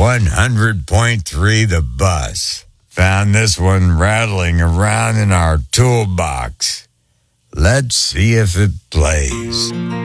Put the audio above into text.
100.3 The Bus. Found this one rattling around in our toolbox. Let's see if it plays.